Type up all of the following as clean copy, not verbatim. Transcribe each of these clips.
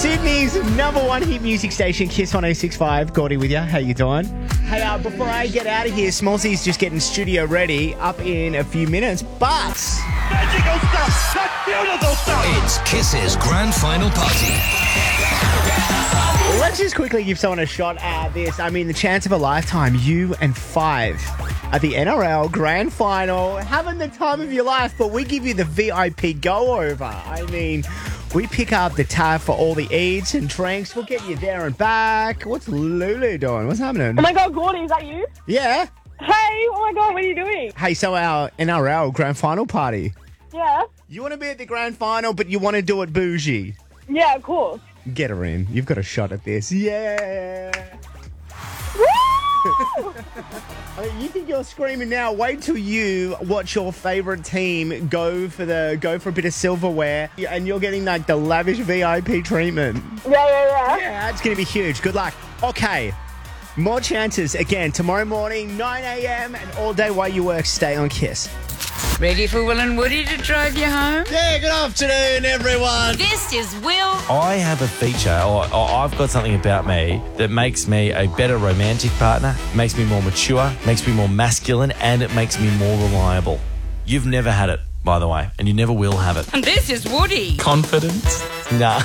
Sydney's number one hit music station, Kiss 106.5. Gordy with you. How you doing? Hey, before I get out of here, Smallsy's just getting studio ready up in a few minutes, but... Magical stuff! That's beautiful stuff! It's Kiss's grand final party. Let's just quickly give someone a shot at this. I mean, the chance of a lifetime, you and Five at the NRL Grand Final, having the time of your life, but we give you the VIP go-over. I mean, we pick up the tab for all the eats and drinks. We'll get you there and back. What's Lulu doing? What's happening? Oh my God, Gordy, is that you? Yeah. Hey, oh my God, what are you doing? Hey, so our NRL Grand Final party. Yeah. You want to be at the Grand Final, but you want to do it bougie. Yeah, of course. Get her in. You've got a shot at this. Yeah. Woo! I mean, you think you're screaming now? Wait till you watch your favourite team go for a bit of silverware, and you're getting like the lavish VIP treatment. Yeah. Yeah, it's going to be huge. Good luck. Okay, more chances again tomorrow morning, 9 a.m. and all day while you work. Stay on Kiss. Ready for Will and Woody to drive you home? Yeah, good afternoon, everyone. This is Will. I have a feature, or I've got something about me that makes me a better romantic partner, makes me more mature, makes me more masculine, and it makes me more reliable. You've never had it, by the way, and you never will have it. And this is Woody. Confidence? Nah.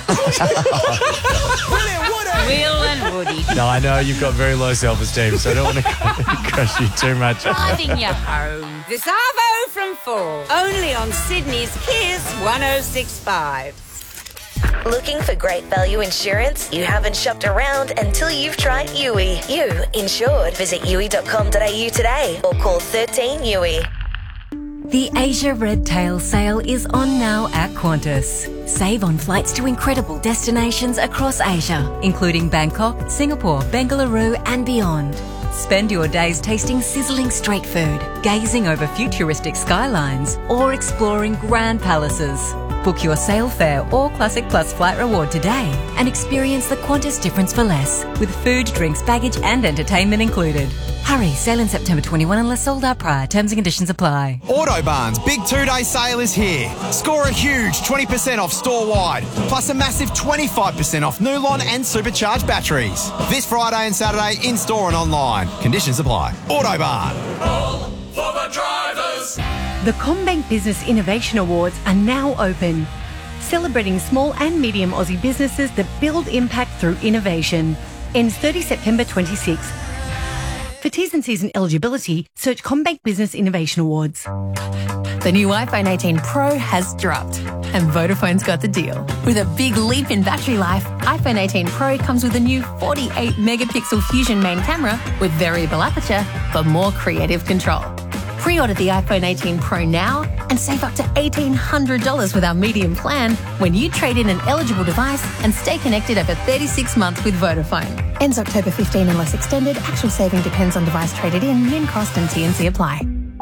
Will and Woody No, I know you've got very low self-esteem, so I don't want to crush you too much. driving you home. This Arvo from 4. Only on Sydney's Kiss 106.5. Looking for great value insurance? You haven't shopped around until you've tried Yui. You insured. Visit yui.com.au today or call 13 Yui. The Asia Red Tail sale is on now at Qantas. Save on flights to incredible destinations across Asia, including Bangkok, Singapore, Bengaluru and beyond. Spend your days tasting sizzling street food, gazing over futuristic skylines, or exploring grand palaces. Book your sail fare or Classic Plus flight reward today and experience the Qantas difference for less, with food, drinks, baggage and entertainment included. Hurry, sale in September 21 unless sold out prior. Terms and conditions apply. Autobarn's big 2-day sale is here. Score a huge 20% off store-wide, plus a massive 25% off Nulon and supercharged batteries. This Friday and Saturday in-store and online. Conditions apply. Autobarn. All for the drivers. The CommBank Business Innovation Awards are now open, celebrating small and medium Aussie businesses that build impact through innovation. Ends 30 September 26. For T's and C's and eligibility, search CommBank Business Innovation Awards. The new iPhone 18 Pro has dropped, and Vodafone's got the deal. With a big leap in battery life, iPhone 18 Pro comes with a new 48-megapixel Fusion main camera with variable aperture for more creative control. Pre-order the iPhone 18 Pro now and save up to $1,800 with our medium plan when you trade in an eligible device and stay connected over 36 months with Vodafone. Ends October 15 unless extended. Actual saving depends on device traded in, min cost and T&C apply.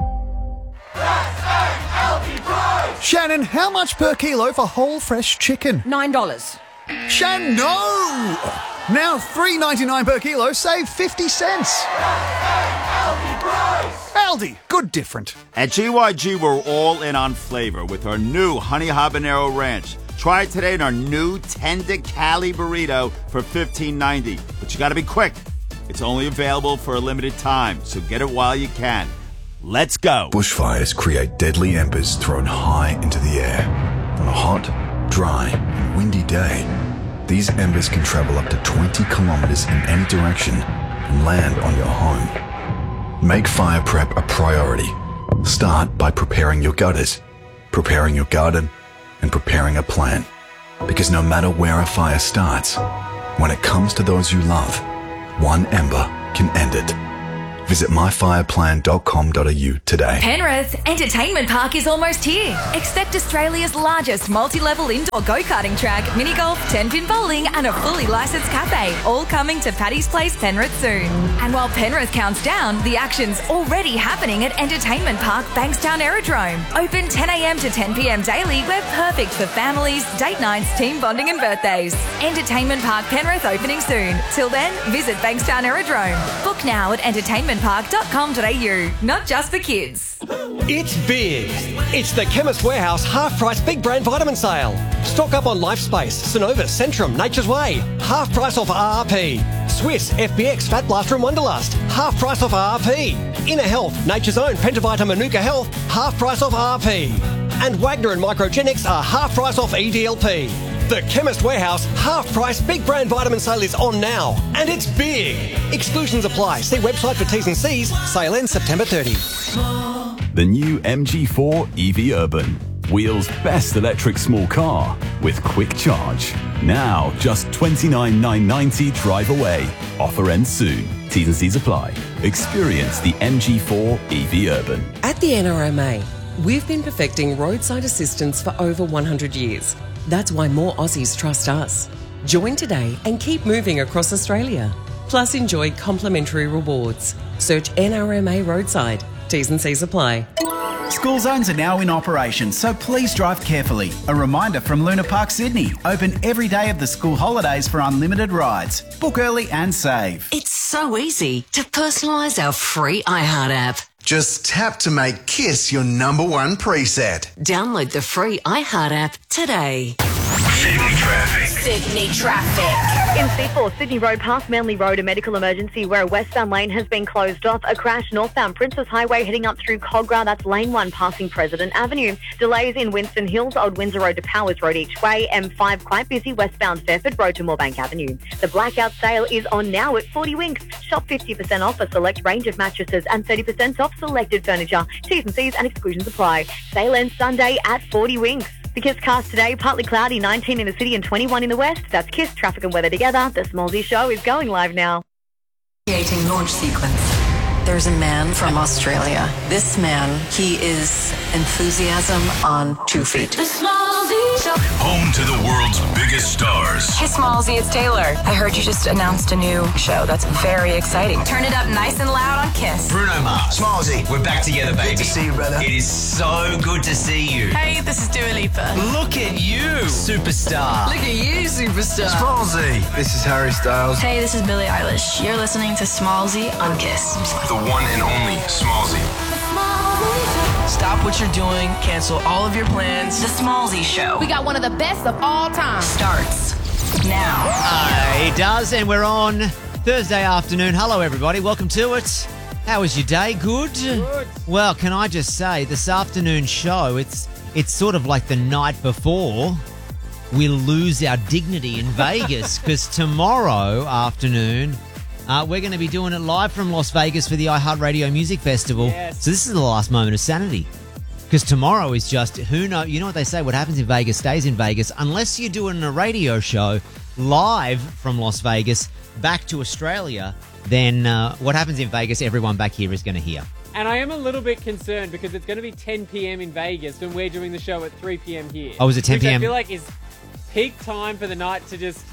Shannon, how much per kilo for whole fresh chicken? $9. Shannon, no! Now $3.99 per kilo, save 50 cents. Aldi, good different. At GYG, we're all in on flavor with our new Honey Habanero Ranch. Try it today in our new Tender Cali Burrito for $15.90. But you gotta be quick. It's only available for a limited time, so get it while you can. Let's go. Bushfires create deadly embers thrown high into the air. On a hot, dry, and windy day, these embers can travel up to 20 kilometers in any direction and land on your home. Make fire prep a priority. Start by preparing your gutters, preparing your garden, and preparing a plan. Because no matter where a fire starts, when it comes to those you love, one ember can end it. Visit myfireplan.com.au today. Penrith Entertainment Park is almost here. Expect Australia's largest multi-level indoor go-karting track, mini golf, 10-pin bowling and a fully licensed cafe, all coming to Paddy's Place, Penrith soon. And while Penrith counts down, the action's already happening at Entertainment Park, Bankstown Aerodrome. Open 10 a.m. to 10 p.m. daily. We're perfect for families, date nights, team bonding and birthdays. Entertainment Park Penrith opening soon. Till then, visit Bankstown Aerodrome. Book now at entertainmentpark.com.au. Not just for kids. It's big. It's the Chemist Warehouse half-price big brand vitamin sale. Stock up on LifeSpace, Synovus, Centrum, Nature's Way. Half price off RRP. Swiss, FBX, Fat Blaster and Wonderlust. Half price off RRP. Inner Health, Nature's Own, Pentavita Manuka Health. Half price off RRP. And Wagner and Microgenics are half price off EDLP. The Chemist Warehouse half-price big brand vitamin sale is on now. And it's big. Exclusions apply. See website for T's and C's. Sale ends September 30. The new MG4 EV Urban. Wheels' best electric small car with quick charge. Now just $29,990 drive away. Offer ends soon. T's and C's apply. Experience the MG4 EV Urban. At the NRMA, we've been perfecting roadside assistance for over 100 years. That's why more Aussies trust us. Join today and keep moving across Australia. Plus enjoy complimentary rewards. Search NRMA Roadside. T's and C's apply. School zones are now in operation, so please drive carefully. A reminder from Luna Park, Sydney. Open every day of the school holidays for unlimited rides. Book early and save. It's so easy to personalise our free iHeart app. Just tap to make KISS your #1 preset. Download the free iHeart app today. Sydney traffic. Sydney traffic. In C4, Sydney Road past Manly Road, a medical emergency where a westbound lane has been closed off. A crash northbound Princess Highway heading up through Cogra. That's lane 1 passing President Avenue. Delays in Winston Hills, Old Windsor Road to Powers Road each way. M5 quite busy westbound Fairford Road to Moorebank Avenue. The blackout sale is on now at 40 Winks. Shop 50% off a select range of mattresses and 30% off selected furniture. T's and C's and exclusions apply. Sale ends Sunday at 40 Winks. The KISS cast today, partly cloudy, 19 in the city and 21 in the west. That's KISS, traffic and weather together. The Smallsy Show is going live now. Creating launch sequence. There's a man from Australia. This man, he is enthusiasm on 2 feet. The Smallsy Show. Home to the world's biggest stars. Hey, Smallsy, it's Taylor. I heard you just announced a new show. That's very exciting. Turn it up nice and loud on KISS. Bruno Mars. Smallsy, we're back together, baby. Good to see you, brother. It is so good to see you. Hey, this is Dua Lipa. Look at you, superstar. Look at you, superstar. Smallsy. This is Harry Styles. Hey, this is Billie Eilish. You're listening to Smallsy on KISS. The one and only Smallsy. Stop what you're doing. Cancel all of your plans. The Smallsy Show. We got one of the best of all time. Starts now. It does, and we're on Thursday afternoon. Hello, everybody. Welcome to it. How was your day? Good? Good. Well, can I just say, this afternoon show, it's sort of like the night before we lose our dignity in Vegas, because tomorrow afternoon we're going to be doing it live from Las Vegas for the iHeartRadio Music Festival. Yes. So this is the last moment of sanity. Because tomorrow is just, who knows, you know what they say, what happens in Vegas stays in Vegas. Unless you're doing a radio show live from Las Vegas back to Australia, then what happens in Vegas, everyone back here is going to hear. And I am a little bit concerned because it's going to be 10 p.m. in Vegas when we're doing the show at 3 p.m. here. Oh, is it 10 p.m.? Which I feel like is peak time for the night to just...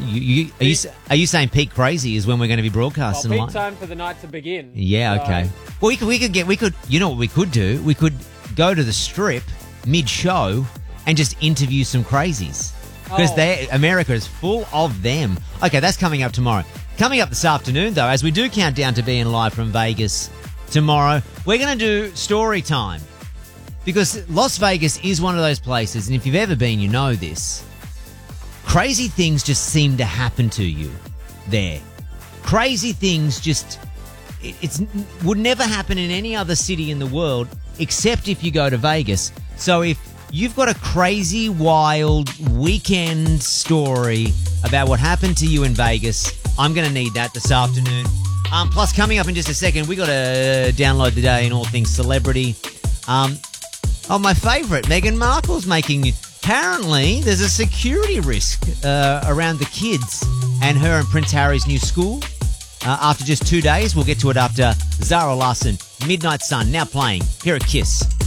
Are you saying peak crazy is when we're going to be broadcasting? Peak time for the night to begin. Yeah, so. okay. Well, we could. You know what we could do? We could go to the Strip mid-show and just interview some crazies because America is full of them. Okay, that's coming up tomorrow. Coming up this afternoon, though, as we do count down to being live from Vegas tomorrow, we're going to do story time because Las Vegas is one of those places, and if you've ever been, you know this. Crazy things just seem to happen to you there. Crazy things just... It would never happen in any other city in the world except if you go to Vegas. So if you've got a crazy, wild weekend story about what happened to you in Vegas, I'm going to need that this afternoon. Plus, coming up in just a second, we got to download the day in all things celebrity. My favourite, Meghan Markle's making... Apparently, there's a security risk around the kids and her and Prince Harry's new school. After just 2 days, we'll get to it after Zara Larsson, Midnight Sun, now playing here at KISS.